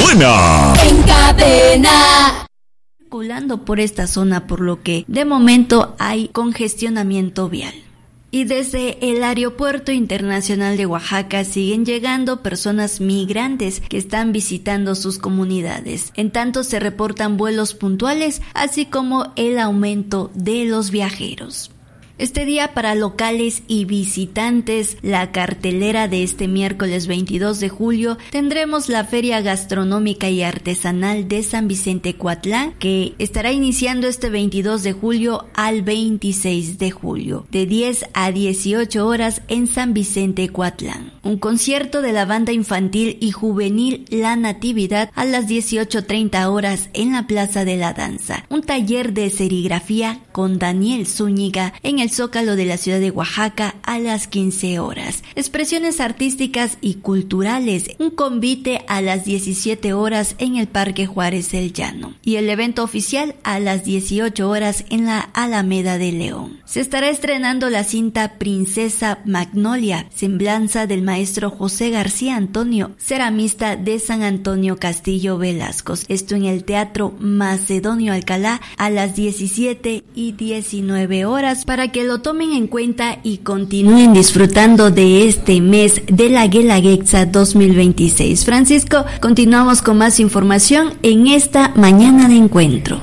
buena. En Cadena. Circulando por esta zona, por lo que de momento hay congestionamiento vial. Y desde el Aeropuerto Internacional de Oaxaca siguen llegando personas migrantes que están visitando sus comunidades. En tanto se reportan vuelos puntuales, así como el aumento de los viajeros. Este día para locales y visitantes, la cartelera de este miércoles 22 de julio, tendremos la Feria Gastronómica y Artesanal de San Vicente Coatlán, que estará iniciando este 22 de julio al 26 de julio, de 10 a 18 horas en San Vicente Coatlán. Un concierto de la banda infantil y juvenil La Natividad a las 18:30 horas en la Plaza de la Danza. Un taller de serigrafía con Daniel Zúñiga en el Zócalo de la ciudad de Oaxaca a las 15 horas. Expresiones artísticas y culturales, un convite a las 17 horas en el Parque Juárez El Llano. Y el evento oficial a las 18 horas en la Alameda de León. Se estará estrenando la cinta Princesa Magnolia, semblanza del maestro José García Antonio, ceramista de San Antonio Castillo Velasco. Esto en el Teatro Macedonio Alcalá a las 17 y 19 horas para que lo tomen en cuenta y continúen disfrutando de este mes de la Guelaguetza 2026. Francisco, continuamos con más información en esta mañana de encuentro.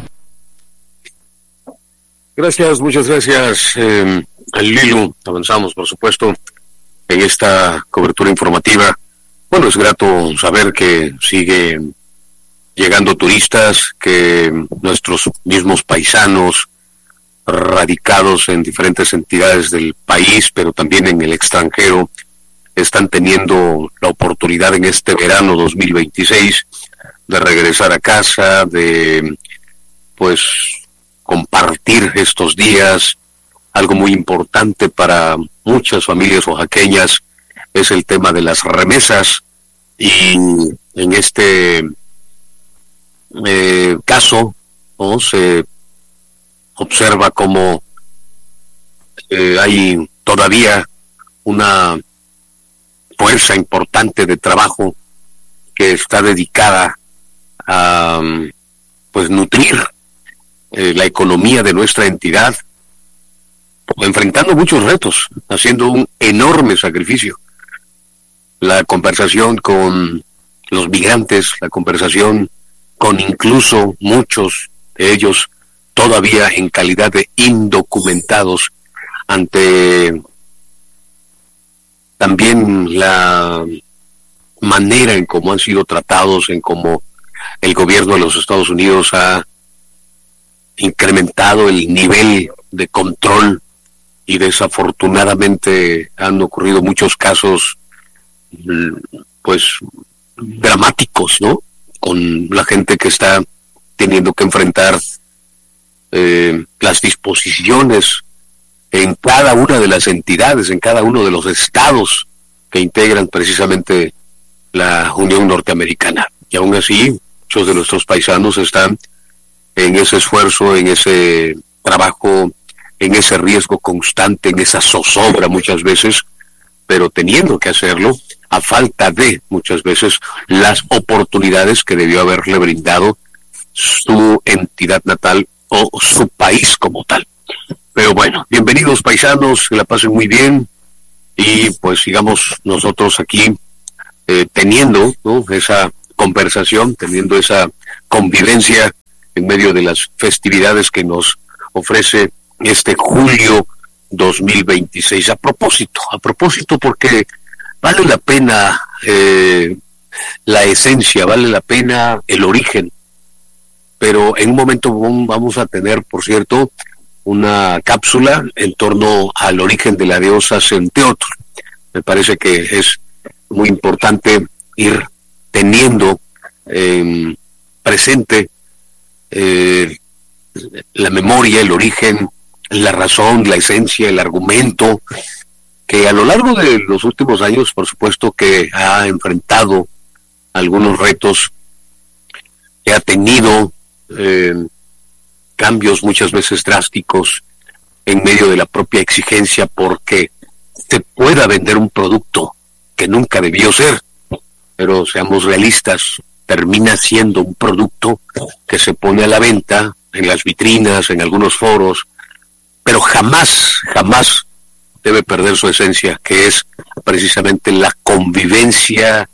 Gracias, muchas gracias, Lilu. Avanzamos, por supuesto, en esta cobertura informativa. Bueno, es grato saber que sigue llegando turistas, que nuestros mismos paisanos radicados en diferentes entidades del país, pero también en el extranjero, están teniendo la oportunidad en este verano 2026 de regresar a casa, de pues compartir estos días. Algo muy importante para muchas familias oaxaqueñas es el tema de las remesas, y en este caso, ¿no?, se observa cómo hay todavía una fuerza importante de trabajo que está dedicada a pues nutrir la economía de nuestra entidad, enfrentando muchos retos, haciendo un enorme sacrificio. La conversación con los migrantes, la conversación con incluso muchos de ellos todavía en calidad de indocumentados, ante también la manera en cómo han sido tratados, en cómo el gobierno de los Estados Unidos ha incrementado el nivel de control, y desafortunadamente han ocurrido muchos casos pues dramáticos, ¿no?, con la gente que está teniendo que enfrentar las disposiciones en cada una de las entidades, en cada uno de los estados que integran precisamente la Unión Norteamericana. Y aún así, muchos de nuestros paisanos están en ese esfuerzo, en ese trabajo, en ese riesgo constante, en esa zozobra muchas veces, pero teniendo que hacerlo a falta de, muchas veces, las oportunidades que debió haberle brindado su entidad natal o su país como tal. Pero bueno, bienvenidos paisanos, que la pasen muy bien, y pues sigamos nosotros aquí teniendo, ¿no?, esa conversación, teniendo esa convivencia en medio de las festividades que nos ofrece este julio 2026. A propósito porque vale la pena la esencia, vale la pena el origen, pero en un momento vamos a tener, por cierto, una cápsula en torno al origen de la diosa Centeotl. Me parece que es muy importante ir teniendo presente la memoria, el origen, la razón, la esencia, el argumento, que a lo largo de los últimos años, por supuesto, que ha enfrentado algunos retos, que ha tenido cambios muchas veces drásticos en medio de la propia exigencia porque se pueda vender un producto que nunca debió ser. Pero seamos realistas, termina siendo un producto que se pone a la venta en las vitrinas, en algunos foros, pero jamás debe perder su esencia, que es precisamente la convivencia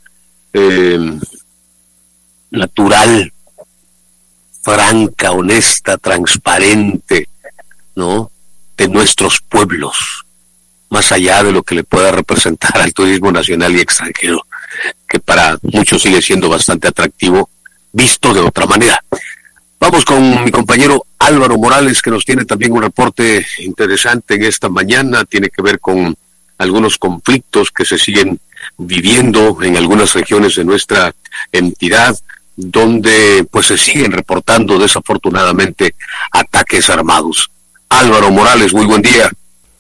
natural, franca, honesta, transparente, ¿no?, de nuestros pueblos, más allá de lo que le pueda representar al turismo nacional y extranjero, que para muchos sigue siendo bastante atractivo, visto de otra manera. Vamos con mi compañero Álvaro Morales, que nos tiene también un reporte interesante en esta mañana. Tiene que ver con algunos conflictos que se siguen viviendo en algunas regiones de nuestra entidad, donde pues se siguen reportando desafortunadamente ataques armados. Álvaro Morales, muy buen día.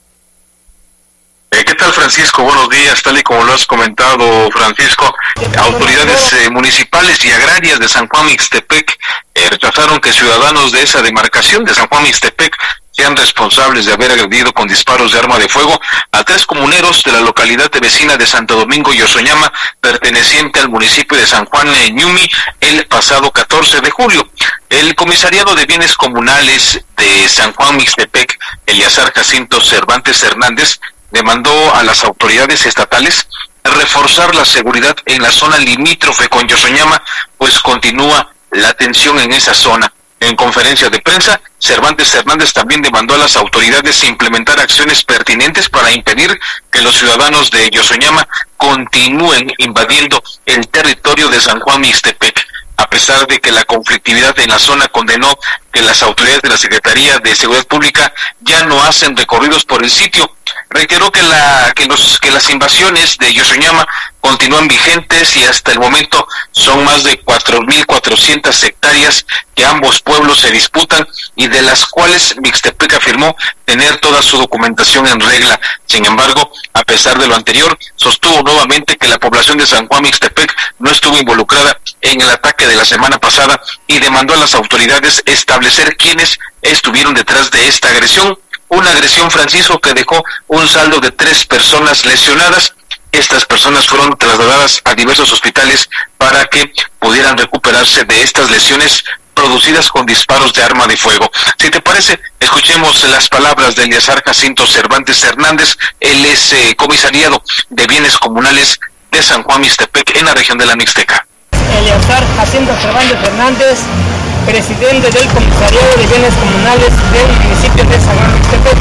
¿Qué tal, Francisco? Buenos días. Tal y como lo has comentado, Francisco, autoridades municipales y agrarias de San Juan Mixtepec rechazaron que ciudadanos de esa demarcación de San Juan Mixtepec sean responsables de haber agredido con disparos de arma de fuego a 3 comuneros de la localidad vecina de Santo Domingo y Ozoñama, perteneciente al municipio de San Juan Ñumi, el pasado 14 de julio. El Comisariado de Bienes Comunales de San Juan Mixtepec, Eliazar Jacinto Cervantes Hernández, demandó a las autoridades estatales reforzar la seguridad en la zona limítrofe con Ozoñama, pues continúa la tensión en esa zona. En conferencia de prensa, Cervantes Hernández también demandó a las autoridades implementar acciones pertinentes para impedir que los ciudadanos de Ozoñama continúen invadiendo el territorio de San Juan Mixtepec. A pesar de que la conflictividad en la zona condenó que las autoridades de la Secretaría de Seguridad Pública ya no hacen recorridos por el sitio, reiteró que las invasiones de Ozoñama continúan vigentes y hasta el momento son más de 4.400 hectáreas que ambos pueblos se disputan y de las cuales Mixtepec afirmó tener toda su documentación en regla. Sin embargo, a pesar de lo anterior, sostuvo nuevamente que la población de San Juan Mixtepec no estuvo involucrada en el ataque de la semana pasada y demandó a las autoridades establecer quiénes estuvieron detrás de esta agresión. Una agresión, Francisco, que dejó un saldo de 3 personas lesionadas. Estas personas fueron trasladadas a diversos hospitales para que pudieran recuperarse de estas lesiones producidas con disparos de arma de fuego. Si te parece, escuchemos las palabras de Eliazar Jacinto Cervantes Hernández. Él es comisariado de Bienes Comunales de San Juan Mixtepec en la región de la Mixteca. Eliazar Jacinto Cervantes Hernández, presidente del Comisariado de Bienes Comunales del municipio de San Juan Mixtepec.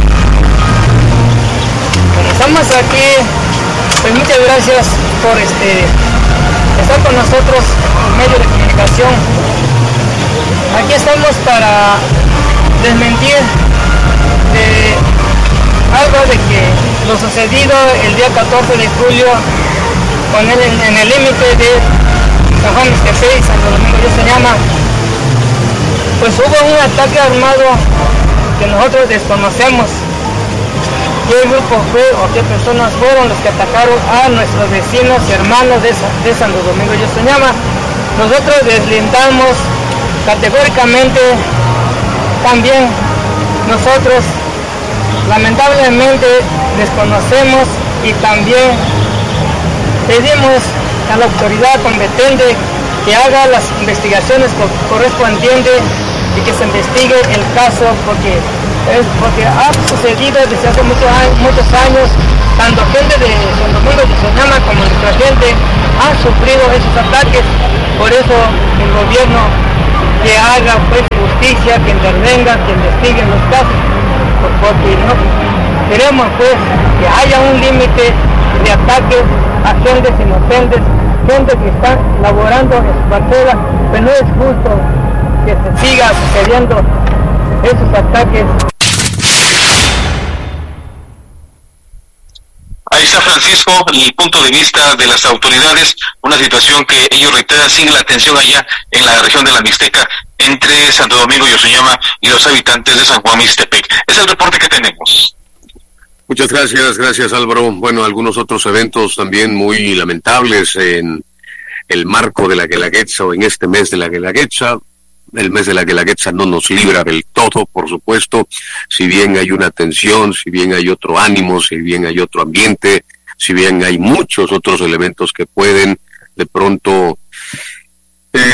Estamos aquí, pues muchas gracias por estar con nosotros en medio de comunicación. Aquí estamos para desmentir de algo de que lo sucedido el día 14 de julio en el límite de San Juan Mixtepec y Santo Domingo de Ozoñama, pues hubo un ataque armado que nosotros desconocemos qué grupo fue o qué personas fueron los que atacaron a nuestros vecinos y hermanos de Santo Domingo de Ozoñama. Nosotros deslindamos categóricamente también. Nosotros lamentablemente desconocemos y también pedimos a la autoridad competente que haga las investigaciones correspondientes y que se investigue el caso, porque ha sucedido desde hace muchos años. Tanto gente de Santo Domingo de Ozoñama como nuestra gente han sufrido esos ataques. Por eso el gobierno que haga pues justicia, que intervenga, que investigue los casos, porque no queremos pues que haya un límite de ataques a gentes inocentes, gente que está laborando en su parcela. Pero no es justo que se siga sucediendo esos ataques. Ahí está, Francisco, el punto de vista de las autoridades, una situación que ellos reiteran sigue la tensión allá en la región de la Mixteca entre Santo Domingo y Ozoñama y los habitantes de San Juan Mixtepec. Es el reporte que tenemos. Muchas gracias Álvaro. Bueno, algunos otros eventos también muy lamentables en el marco de la Guelaguetza o en este mes de la Guelaguetza. El mes de la Guelaguetza no nos libra del todo, por supuesto, si bien hay una tensión, si bien hay otro ánimo, si bien hay otro ambiente, si bien hay muchos otros elementos que pueden de pronto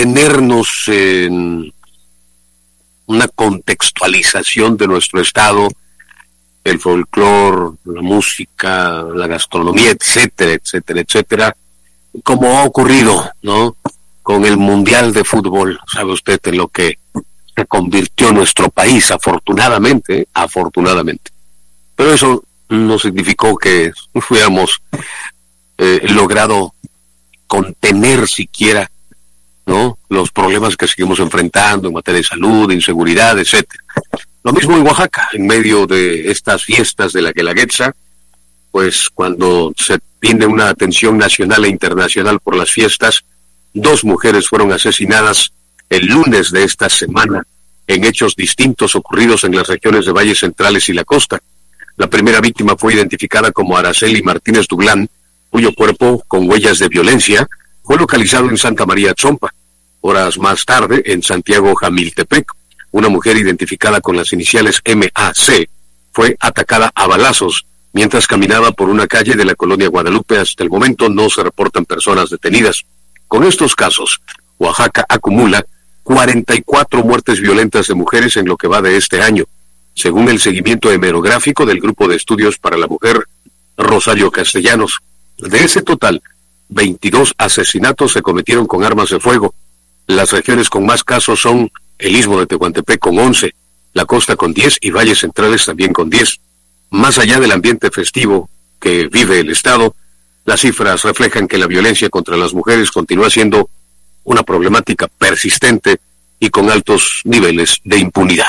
detenernos en una contextualización de nuestro estado, el folclore, la música, la gastronomía, etcétera, etcétera, etcétera, como ha ocurrido, ¿no?, con el Mundial de Fútbol. Sabe usted en lo que se convirtió nuestro país, afortunadamente. Pero eso no significó que hubiéramos logrado contener siquiera, ¿no?, los problemas que seguimos enfrentando en materia de salud, de inseguridad, etcétera. Lo mismo en Oaxaca, en medio de estas fiestas de la Guelaguetza, pues cuando se tiene una atención nacional e internacional por las fiestas, 2 mujeres fueron asesinadas el lunes de esta semana en hechos distintos ocurridos en las regiones de Valles Centrales y la costa. La primera víctima fue identificada como Araceli Martínez Dublán, cuyo cuerpo, con huellas de violencia, fue localizado en Santa María Tzompa. Horas más tarde, en Santiago Jamiltepec, una mujer identificada con las iniciales MAC fue atacada a balazos mientras caminaba por una calle de la colonia Guadalupe. Hasta el momento no se reportan personas detenidas. Con estos casos, Oaxaca acumula 44 muertes violentas de mujeres en lo que va de este año, según el seguimiento hemerográfico del Grupo de Estudios para la Mujer Rosario Castellanos. De ese total, 22 asesinatos se cometieron con armas de fuego. Las regiones con más casos son el Istmo de Tehuantepec con 11, la costa con 10 y Valles Centrales también con 10. Más allá del ambiente festivo que vive el Estado, las cifras reflejan que la violencia contra las mujeres continúa siendo una problemática persistente y con altos niveles de impunidad.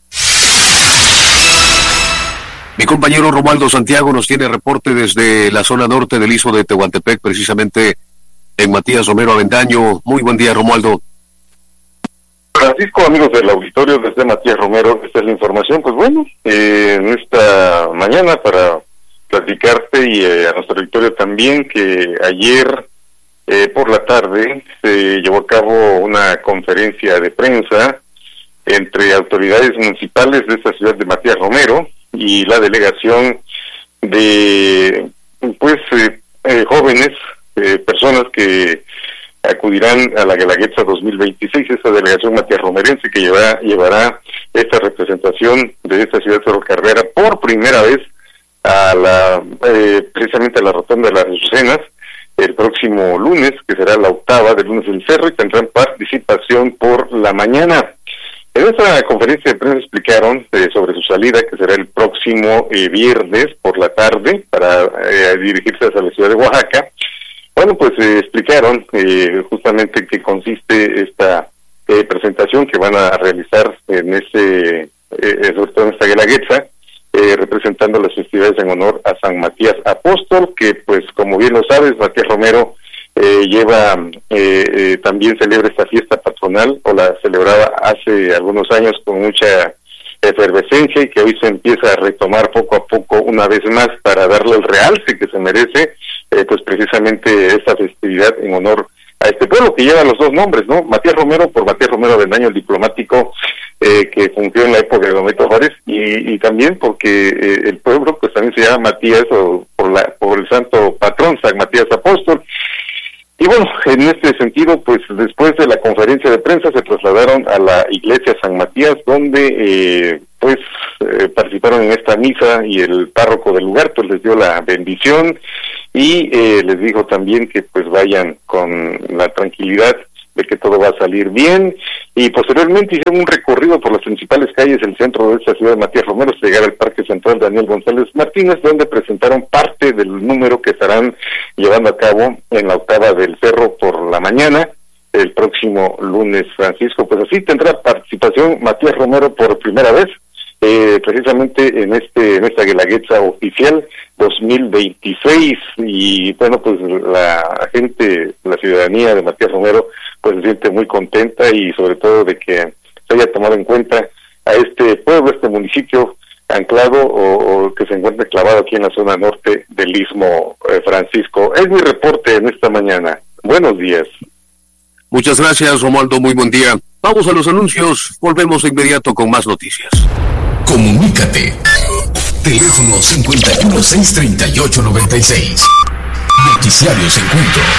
Mi compañero Romualdo Santiago nos tiene reporte desde la zona norte del Istmo de Tehuantepec, precisamente en Matías Romero Avendaño. Muy buen día, Romualdo. Francisco, amigos del auditorio, desde Matías Romero, esta es la información. Pues bueno, en esta mañana para platicarte y a nuestro auditorio también que ayer por la tarde se llevó a cabo una conferencia de prensa entre autoridades municipales de esta ciudad de Matías Romero y la delegación de jóvenes, personas que acudirán a la Guelaguetza 2026, esta delegación matías-romerense que llevará esta representación de esta ciudad ferrocarrilera por primera vez a precisamente a la Rotonda de las Azucenas el próximo lunes, que será la octava del Lunes del Cerro, y tendrán participación por la mañana. En esta conferencia de prensa explicaron sobre su salida, que será el próximo viernes por la tarde, para dirigirse hacia la ciudad de Oaxaca. Bueno, pues explicaron justamente qué consiste esta presentación que van a realizar en sobre todo en esta Guelaguetza, representando las festividades en honor a San Matías Apóstol, que pues como bien lo sabes, Matías Romero también celebra esta fiesta patronal, o la celebraba hace algunos años con mucha efervescencia, y que hoy se empieza a retomar poco a poco una vez más para darle el realce que se merece, pues precisamente esta festividad en honor a este pueblo que lleva los 2 nombres, ¿no? Matías Romero por Matías Romero Avendaño, el diplomático que fungió en la época de Benito Juárez, y también porque el pueblo pues también se llama Matías por el santo patrón San Matías Apóstol. Y bueno, en este sentido, pues después de la conferencia de prensa se trasladaron a la iglesia San Matías, donde participaron en esta misa, y el párroco del lugar pues les dio la bendición y les dijo también que pues vayan con la tranquilidad de que todo va a salir bien, y posteriormente hicieron un recorrido por las principales calles del centro de esta ciudad de Matías Romero hasta llegar al Parque Central Daniel González Martínez, donde presentaron parte del número que estarán llevando a cabo en la octava del Cerro por la mañana el próximo lunes, Francisco. Pues así tendrá participación Matías Romero por primera vez, precisamente en esta Guelaguetza oficial 2026, y bueno, pues la gente, la ciudadanía de Matías Romero pues se siente muy contenta, y sobre todo de que se haya tomado en cuenta a este pueblo, este municipio anclado o que se encuentra clavado aquí en la zona norte del Istmo, Francisco. Es mi reporte en esta mañana. Buenos días. Muchas gracias, Romualdo, muy buen día. Vamos a los anuncios, volvemos de inmediato con más noticias. Comunícate. Teléfono 51 638 96. Noticiarios Encuentro.